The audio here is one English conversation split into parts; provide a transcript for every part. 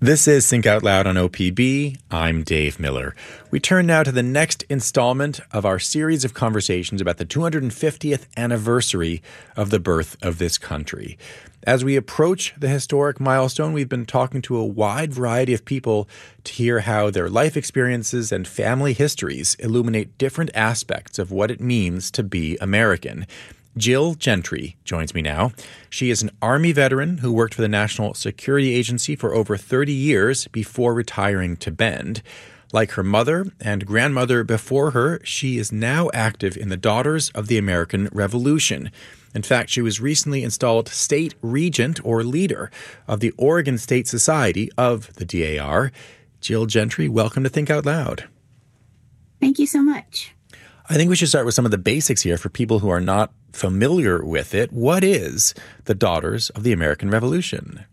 This is Think Out Loud on OPB. I'm Dave Miller. We turn now to the next installment of our series of conversations about the 250th anniversary of the birth of this country. As we approach the historic milestone, we've been talking to a wide variety of people to hear how their life experiences and family histories illuminate different aspects of what it means to be American. Jill Gentry joins me now. She is an Army veteran who worked for the National Security Agency for over 30 years before retiring to Bend. Like her mother and grandmother before her, she is now active in the Daughters of the American Revolution. In fact, she was recently installed state regent or leader of the Oregon State Society of the DAR. Jill Gentry, welcome to Think Out Loud. Thank you so much. I think we should start with some of the basics here for people who are not familiar with it. What is the Daughters of the American Revolution?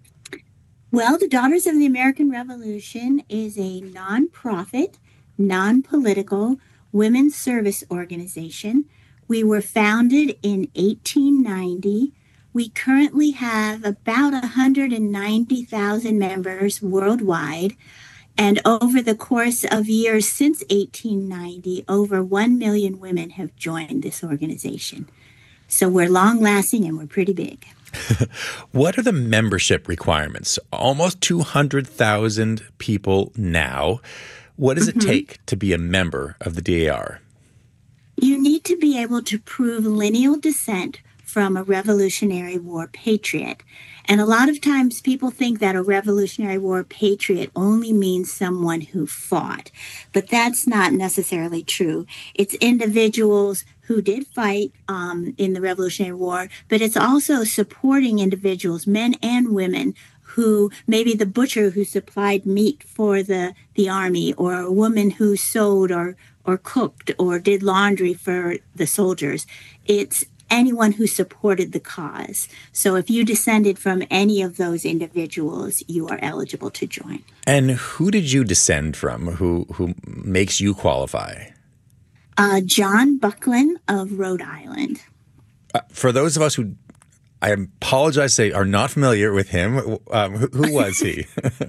Well, the Daughters of the American Revolution is a nonprofit, non-political women's service organization. We were founded in 1890. We currently have about 190,000 members worldwide. And over the course of years since 1890, over 1 million women have joined this organization. So we're long-lasting and we're pretty big. What are the membership requirements? Almost 200,000 people now. What does it take to be a member of the DAR? You need to be able to prove lineal descent from a Revolutionary War patriot. And a lot of times people think that a Revolutionary War patriot only means someone who fought. But that's not necessarily true. It's individuals who did fight in the Revolutionary War, but it's also supporting individuals, men and women, who maybe the butcher who supplied meat for the army, or a woman who sewed or cooked or did laundry for the soldiers. It's anyone who supported the cause. So if you descended from any of those individuals, you are eligible to join. And who did you descend from? Who makes you qualify? John Buckland of Rhode Island. For those of us who, I apologize to say, are not familiar with him, who was he?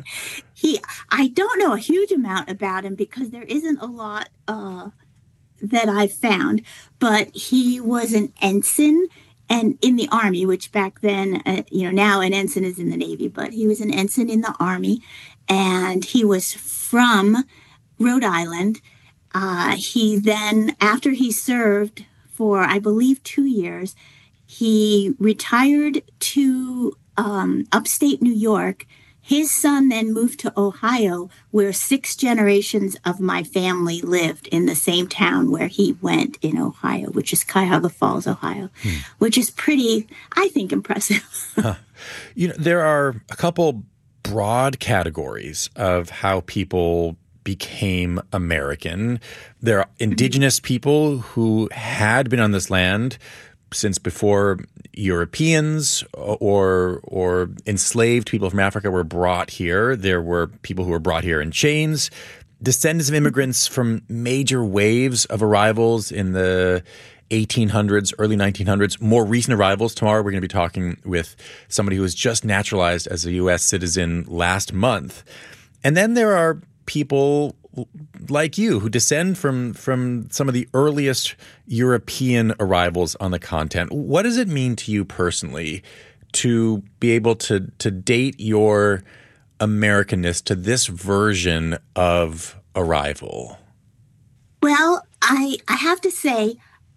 I don't know a huge amount about him because there isn't a lot that I've found, but he was an ensign and in the Army, which back then, now an ensign is in the Navy, but he was an ensign in the Army, and he was from Rhode Island. He then, after he served for, I believe, 2 years, he retired to upstate New York. His son then moved to Ohio, where 6 generations of my family lived in the same town where he went in Ohio, which is Cuyahoga Falls, Ohio, which is pretty, I think, impressive. There are a couple broad categories of how people became American. There are indigenous people who had been on this land since before Europeans or enslaved people from Africa were brought here. There were people who were brought here in chains, descendants of immigrants from major waves of arrivals in the 1800s, early 1900s, more recent arrivals. Tomorrow we're going to be talking with somebody who was just naturalized as a U.S. citizen last month. And then there are people like you who descend from some of the earliest European arrivals on the continent. What does it mean to you personally to be able to date your Americanness to this version of arrival? Well, I have to say,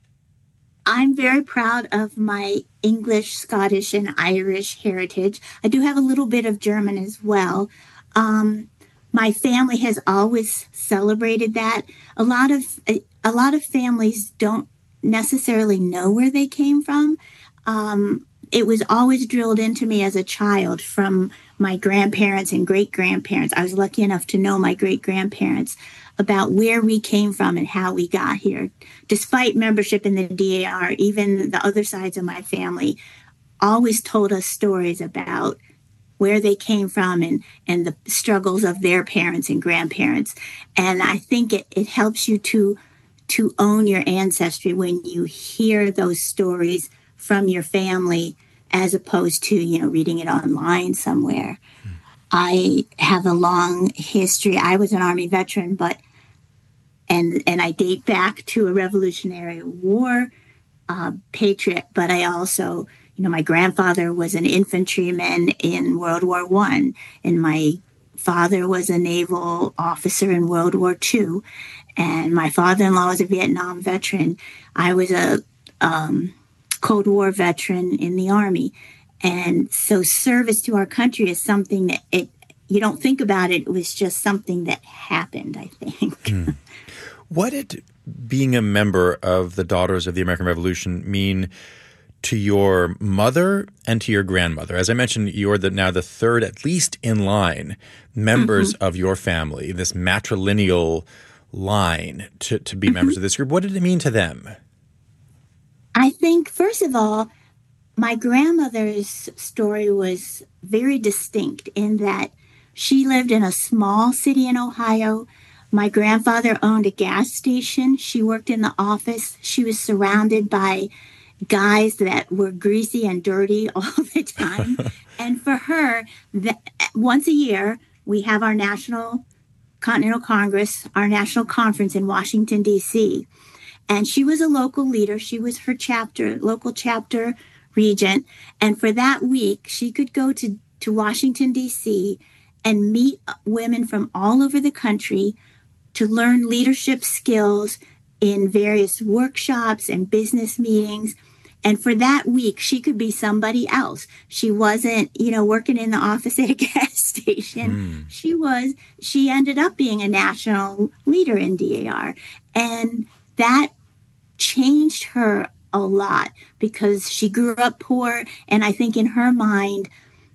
I'm very proud of my English, Scottish, and Irish heritage. I do have a little bit of German as well. My family has always celebrated that. A lot of families don't necessarily know where they came from. It was always drilled into me as a child from my grandparents and great-grandparents. I was lucky enough to know my great-grandparents about where we came from and how we got here. Despite membership in the DAR, even the other sides of my family always told us stories about where they came from and the struggles of their parents and grandparents. And I think it helps you to own your ancestry when you hear those stories from your family as opposed to, reading it online somewhere. I have a long history. I was an Army veteran, and I date back to a Revolutionary War patriot, but I also, my grandfather was an infantryman in World War I, and my father was a naval officer in World War II, and my father-in-law was a Vietnam veteran. I was a Cold War veteran in the Army. And so service to our country is something that you don't think about it. It was just something that happened, I think. What did being a member of the Daughters of the American Revolution mean to your mother and to your grandmother? As I mentioned, you're now the third, at least in line, members of your family, this matrilineal line to be members of this group. What did it mean to them? I think, first of all, my grandmother's story was very distinct in that she lived in a small city in Ohio. My grandfather owned a gas station. She worked in the office. She was surrounded by guys that were greasy and dirty all the time. And for her, once a year, we have our National Continental Congress, our national conference in Washington, D.C. And she was a local leader. She was her local chapter regent. And for that week, she could go to Washington, D.C. and meet women from all over the country to learn leadership skills in various workshops and business meetings. And for that week, she could be somebody else. She wasn't, working in the office at a gas station. She ended up being a national leader in DAR. And that changed her a lot because she grew up poor. And I think in her mind,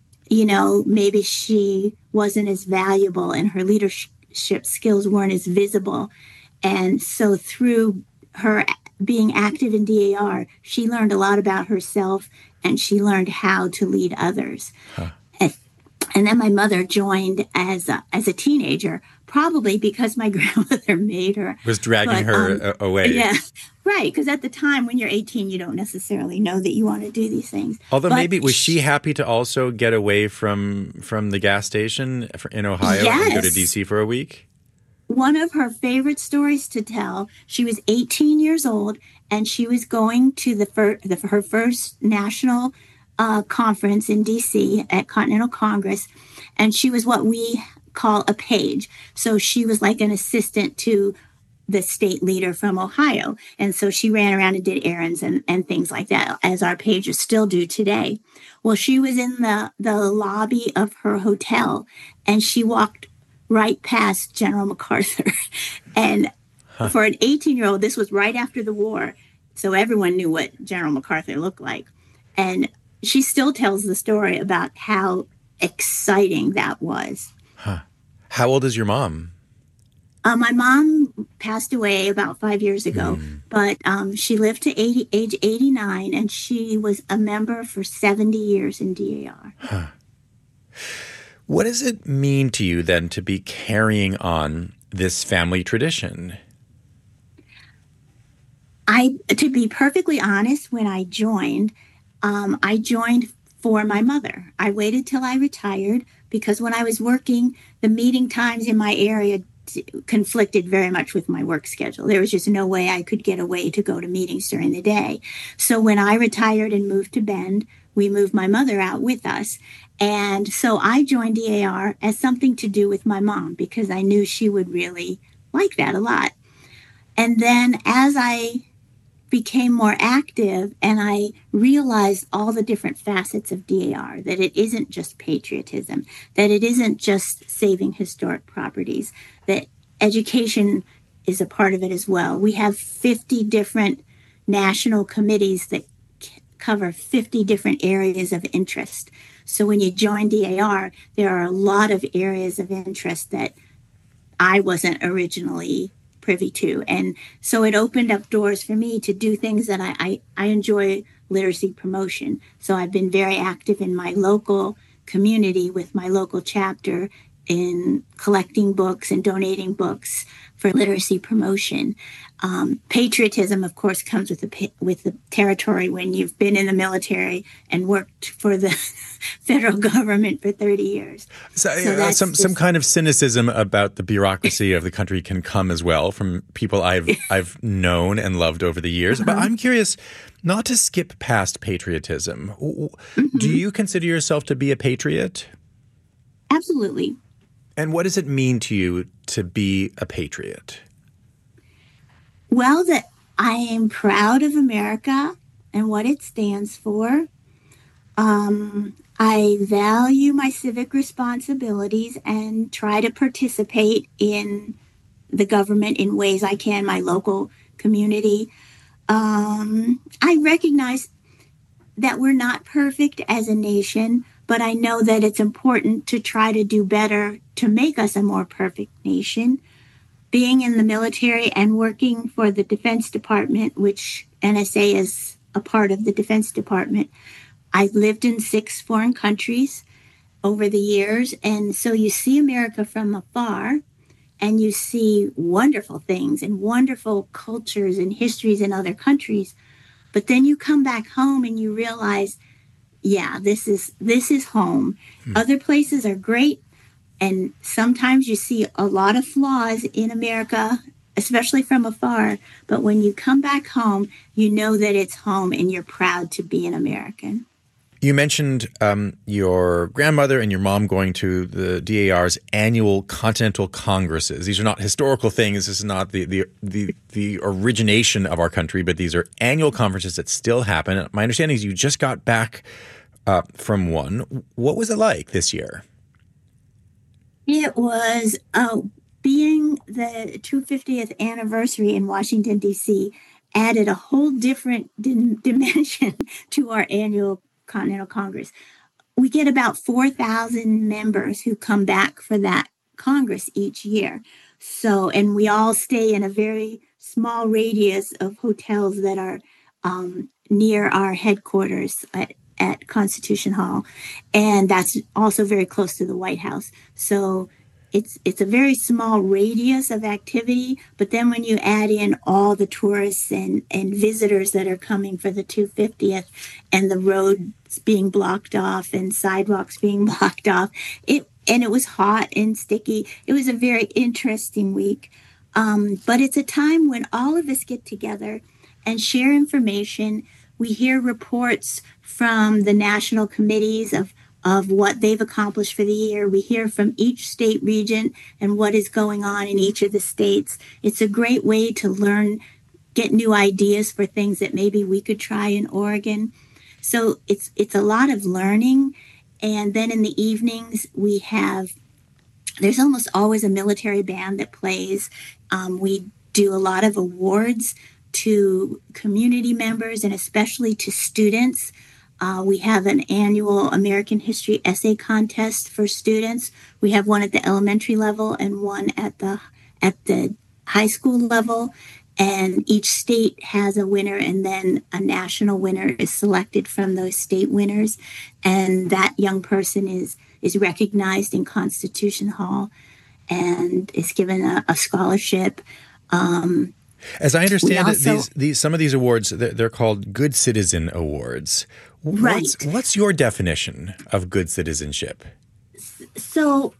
maybe she wasn't as valuable and her leadership skills weren't as visible. And so through her being active in DAR, she learned a lot about herself and she learned how to lead others. And then my mother joined as a teenager, probably because my grandmother made her. Was dragging her away. Yeah, right. Because at the time when you're 18, you don't necessarily know that you want to do these things. Although maybe, was she happy to also get away from the gas station in Ohio and go to D.C. for a week? One of her favorite stories to tell, she was 18 years old and she was going to her first national conference in D.C. at Continental Congress. And she was what we call a page. So she was like an assistant to the state leader from Ohio. And so she ran around and did errands and things like that, as our pages still do today. Well, she was in the lobby of her hotel and she walked right past General MacArthur. And for an 18-year-old, this was right after the war. So everyone knew what General MacArthur looked like. And she still tells the story about how exciting that was. How old is your mom? My mom passed away about 5 years ago, but she lived to age 89, and she was a member for 70 years in DAR. What does it mean to you then to be carrying on this family tradition? To be perfectly honest, when I joined for my mother. I waited till I retired because when I was working, the meeting times in my area conflicted very much with my work schedule. There was just no way I could get away to go to meetings during the day. So when I retired and moved to Bend, we moved my mother out with us. And so I joined DAR as something to do with my mom because I knew she would really like that a lot. And then as I became more active and I realized all the different facets of DAR, that it isn't just patriotism, that it isn't just saving historic properties, that education is a part of it as well. We have 50 different national committees that cover 50 different areas of interest. So when you join DAR, there are a lot of areas of interest that I wasn't originally privy to. And so it opened up doors for me to do things that I enjoy, literacy promotion. So I've been very active in my local community with my local chapter in collecting books and donating books for literacy promotion. Patriotism, of course, comes with the territory when you've been in the military and worked for the federal government for 30 years. So some kind of cynicism about the bureaucracy of the country can come as well from people I've known and loved over the years. But I'm curious, not to skip past patriotism. Do you consider yourself to be a patriot? Absolutely. And what does it mean to you to be a patriot? Well, that I am proud of America and what it stands for. I value my civic responsibilities and try to participate in the government in ways I can, my local community. I recognize that we're not perfect as a nation, but I know that it's important to try to do better to make us a more perfect nation. Being in the military and working for the Defense Department, which NSA is a part of the Defense Department, I've lived in 6 foreign countries over the years. And so you see America from afar and you see wonderful things and wonderful cultures and histories in other countries. But then you come back home and you realize, yeah, this is home. Other places are great. And sometimes you see a lot of flaws in America, especially from afar. But when you come back home, you know that it's home and you're proud to be an American. You mentioned your grandmother and your mom going to the DAR's annual Continental Congresses. These are not historical things. This is not the origination of our country, but these are annual conferences that still happen. My understanding is you just got back from one. What was it like this year? It was being the 250th anniversary in Washington, D.C. added a whole different dimension to our annual Continental Congress. We get about 4,000 members who come back for that Congress each year. So, and we all stay in a very small radius of hotels that are near our headquarters at Constitution Hall. And that's also very close to the White House. So it's a very small radius of activity. But then when you add in all the tourists and visitors that are coming for the 250th and the roads being blocked off and sidewalks being blocked off, it was hot and sticky. It was a very interesting week. But it's a time when all of us get together and share information. We hear reports from the national committees of what they've accomplished for the year. We hear from each state region and what is going on in each of the states. It's a great way to learn, get new ideas for things that maybe we could try in Oregon. So it's a lot of learning. And then in the evenings, there's almost always a military band that plays. We do a lot of awards to community members and especially to students. We have an annual American History Essay Contest for students. We have one at the elementary level and one at the high school level. And each state has a winner, and then a national winner is selected from those state winners. And that young person is recognized in Constitution Hall and is given a scholarship. As I understand it, some of these awards, they're called Good Citizen Awards. Right. What's your definition of good citizenship? So,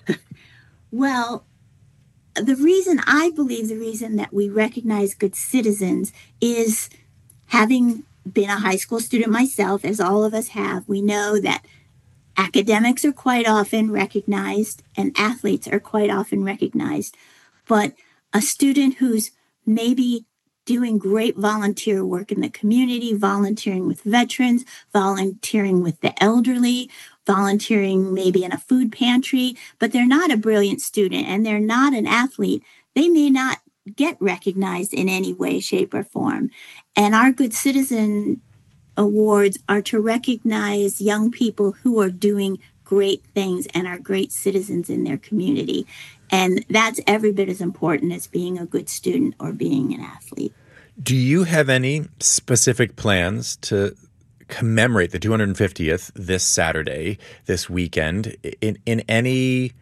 well, the reason that we recognize good citizens is, having been a high school student myself, as all of us have, we know that academics are quite often recognized and athletes are quite often recognized. But a student who's maybe doing great volunteer work in the community, volunteering with veterans, volunteering with the elderly, volunteering maybe in a food pantry, but they're not a brilliant student and they're not an athlete, they may not get recognized in any way, shape, or form. And our Good Citizen Awards are to recognize young people who are doing great things and are great citizens in their community. And that's every bit as important as being a good student or being an athlete. Do you have any specific plans to commemorate the 250th this Saturday, this weekend, in any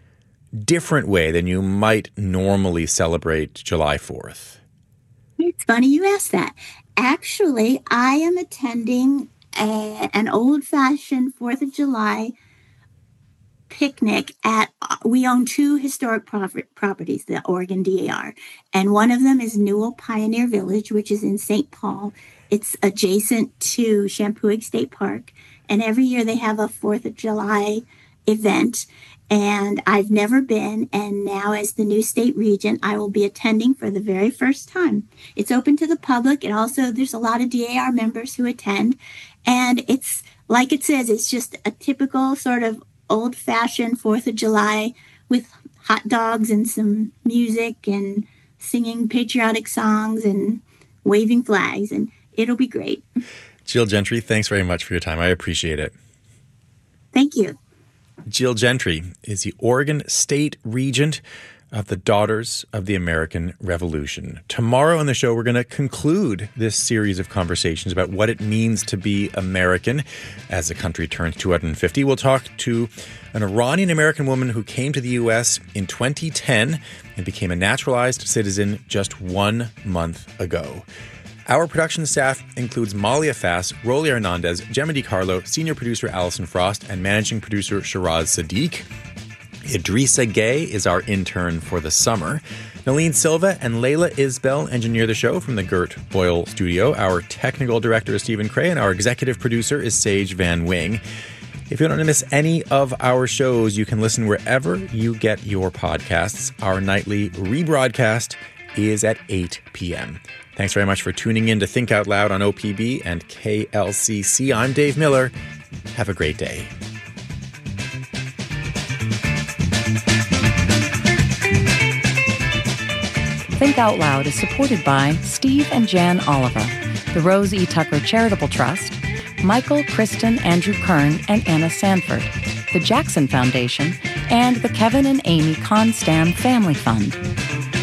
different way than you might normally celebrate July 4th? It's funny you asked that. Actually, I am attending an old-fashioned 4th of July picnic we own two historic properties, the Oregon DAR, and one of them is Newell Pioneer Village, which is in St. Paul. It's adjacent to Champoeg State Park, and every year they have a 4th of July event, and I've never been, and now as the new state regent, I will be attending for the very first time. It's open to the public, and also there's a lot of DAR members who attend, and it's, like it says, it's just a typical sort of old-fashioned 4th of July with hot dogs and some music and singing patriotic songs and waving flags, and it'll be great. Jill Gentry, thanks very much for your time. I appreciate it. Thank you. Jill Gentry is the Oregon State Regent of the Daughters of the American Revolution. Tomorrow on the show, we're going to conclude this series of conversations about what it means to be American as the country turns 250. We'll talk to an Iranian-American woman who came to the U.S. in 2010 and became a naturalized citizen just 1 month ago. Our production staff includes Malia Fass, Rolly Hernandez, Gemma DiCarlo, senior producer Allison Frost, and managing producer Shiraz Sadiq. Idrissa Gay is our intern for the summer. Nalene Silva and Layla Isbell engineer the show from the Gert Boyle studio. Our technical director is Stephen Cray, and our executive producer is Sage Van Wing. If you don't want to miss any of our shows, you can listen wherever you get your podcasts. Our nightly rebroadcast is at 8 p.m. Thanks very much for tuning in to Think Out Loud on OPB and KLCC. I'm Dave Miller. Have a great day. Think Out Loud is supported by Steve and Jan Oliver, the Rose E. Tucker Charitable Trust, Michael, Kristen, Andrew Kern, and Anna Sanford, the Jackson Foundation, and the Kevin and Amy Constam Family Fund.